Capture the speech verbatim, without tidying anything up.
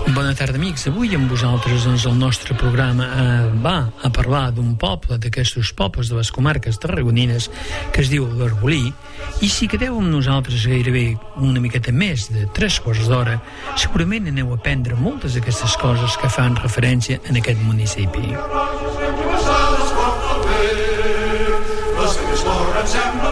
Bona tarda, amics. Avui amb vosaltres doncs, el nostre programa eh, va a parlar d'un poble, d'aquests pobles de les comarques tarragonines, que es diu l'Arbolí, i si quedeu amb nosaltres gairebé una miqueta més de tres quarts d'hora, segurament aneu a aprendre moltes d'aquestes coses que fan referència en aquest municipi.